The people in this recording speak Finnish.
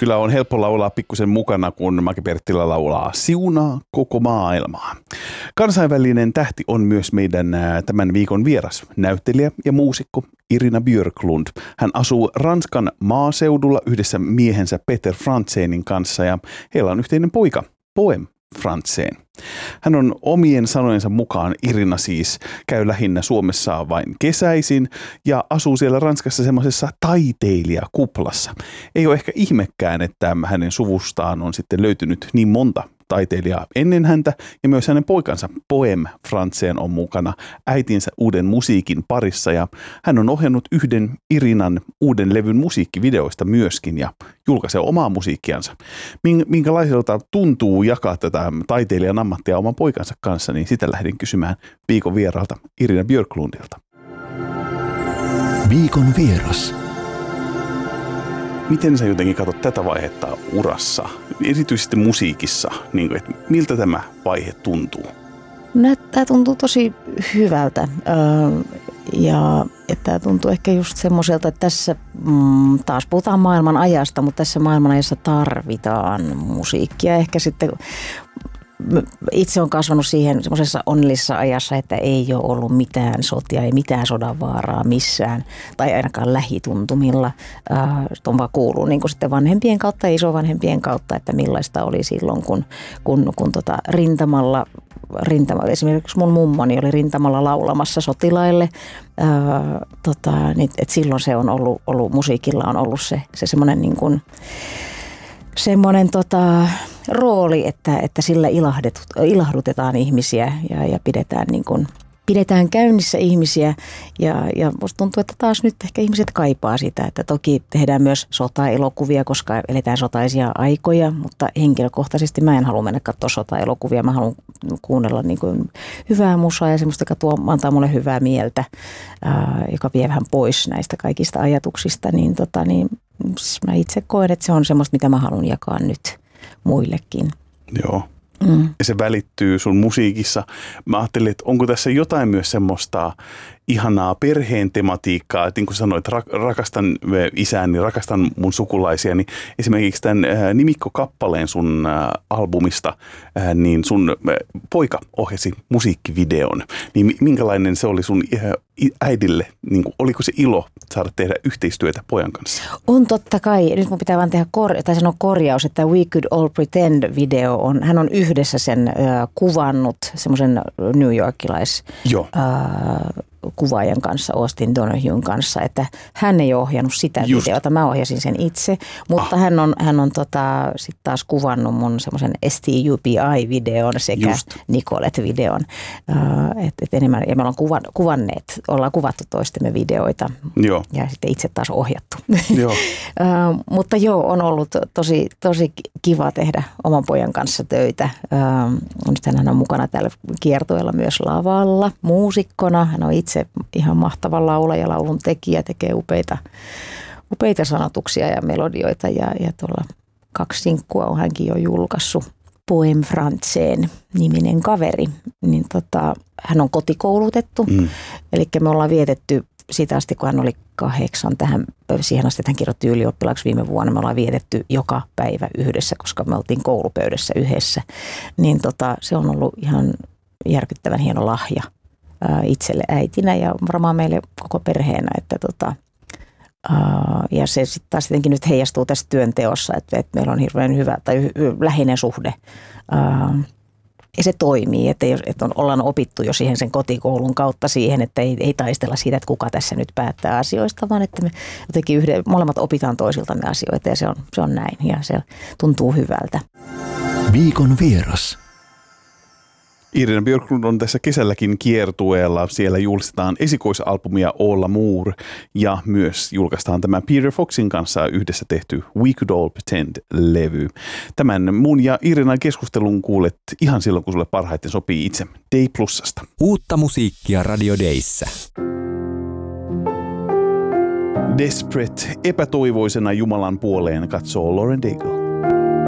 Kyllä on helppo laulaa pikkusen mukana, kun Maki Perttilä laulaa Siunaa koko maailmaa. Kansainvälinen tähti on myös meidän tämän viikon vieras, näyttelijä ja muusikko Irina Björklund. Hän asuu Ranskan maaseudulla yhdessä miehensä Peter Frantzénin kanssa ja heillä on yhteinen poika, Poem Frantzén. Hän on omien sanojensa mukaan, Irina siis, käy lähinnä Suomessa vain kesäisin ja asuu siellä Ranskassa semmoisessa taiteilijakuplassa. Ei ole ehkä ihmekään, että hänen suvustaan on sitten löytynyt niin monta taiteilijaa ennen häntä ja myös hänen poikansa Poem Frantzén on mukana äitinsä uuden musiikin parissa ja hän on ohjannut yhden Irinan uuden levyn musiikkivideoista myöskin ja julkaisee omaa musiikkiansa. Minkälaiselta tuntuu jakaa tätä taiteilijan ammattia oman poikansa kanssa, niin sitä lähdin kysymään viikon vieraalta Irina Björklundilta. Viikon vieras. Miten sä jotenkin katsot tätä vaihetta urassa, erityisesti musiikissa, niin kuin, että miltä tämä vaihe tuntuu? Tämä tuntuu tosi hyvältä ja tämä tuntuu ehkä just semmoiselta, että tässä taas puhutaan maailman ajasta, mutta tässä maailman ajassa tarvitaan musiikkia. Ehkä sitten itse olen kasvanut siihen semmoisessa onnellisessa ajassa, että ei ole ollut mitään sotia, ei mitään sodan vaaraa missään tai ainakaan lähituntumilla. On vaan kuuluu niin kuin sitten vanhempien kautta ja isovanhempien kautta, että millaista oli silloin, kun rintamalla, esimerkiksi mun mummoni oli rintamalla laulamassa sotilaille. Et silloin se on ollut musiikilla on ollut se semmoinen niin kuin semmoinen rooli, että sillä ilahdutetaan ihmisiä ja pidetään käynnissä ihmisiä ja musta tuntuu, että taas nyt ehkä ihmiset kaipaa sitä, että toki tehdään myös sotaelokuvia, koska eletään sotaisia aikoja, mutta henkilökohtaisesti mä en halua mennä katsoa sotaelokuvia, mä haluan kuunnella niin kuin hyvää musaa ja semmoista, joka antaa mulle hyvää mieltä, joka vie vähän pois näistä kaikista ajatuksista, niin mä itse koen, että se on semmoista, mitä mä haluan jakaa nyt muillekin. Joo. Ja se välittyy sun musiikissa. Mä ajattelin, että onko tässä jotain myös semmoista ihanaa perheen tematiikkaa, että niin kuin sanoit, rakastan isääni, rakastan mun sukulaisia, niin esimerkiksi tämän nimikkokappaleen sun albumista, niin sun poika ohjasi musiikkivideon. Niin minkälainen se oli sun äidille? Niin kuin, oliko se ilo saada tehdä yhteistyötä pojan kanssa? On totta kai. Nyt mun pitää vaan tehdä sanoa korjaus, että We Could All Pretend-video hän on yhdessä sen kuvannut semmoisen New Yorkilais kuvaajan kanssa, Austin Donohuen kanssa, että hän ei ohjannut sitä videota, mä ohjasin sen itse, mutta hän on sitten taas kuvannut mun semmoisen STUPI-videon sekä Nicolette-videon, että enemmän, ja me ollaan kuvattu toistemme videoita ja sitten itse taas ohjattu. Mutta on ollut tosi kiva tehdä oman pojan kanssa töitä. Nyt hän on mukana täällä kiertueella myös lavalla, muusikkona, hän on itse ihan mahtava laulaja, laulun tekijä, tekee upeita sanotuksia ja melodioita ja tuolla 2 sinkkua on hänkin jo julkaissut. Poem Frantzén niminen kaveri, niin hän on kotikoulutettu, eli me ollaan vietetty siitä asti, kun hän oli 8 siihen asti, että hän kirjoitti ylioppilaaksi viime vuonna, me ollaan vietetty joka päivä yhdessä, koska me oltiin koulupöydässä yhdessä, niin se on ollut ihan järkyttävän hieno lahja itselle äitinä ja varmaan meille koko perheenä, että ja se sitten taas jotenkin nyt heijastuu tässä työnteossa, että meillä on hirveän hyvä tai läheinen suhde ja se toimii, että ollaan opittu jo siihen sen kotikoulun kautta siihen, että ei taistella siitä, että kuka tässä nyt päättää asioista, vaan että me jotenkin molemmat opitaan toisiltamme asioita ja se on näin ja se tuntuu hyvältä. Viikon vieras. Irina Björklund on tässä kesälläkin kiertueella. Siellä julistetaan esikoisalbumia All Amour ja myös julkaistaan tämä Peter Foxin kanssa yhdessä tehty We Could All Pretend-levy. Tämän mun ja Irinan keskustelun kuulet ihan silloin, kun sulle parhaiten sopii itse Day Plusasta. Uutta musiikkia Radio Dayssä. Desperate, epätoivoisena Jumalan puoleen katsoo Lauren Daigle.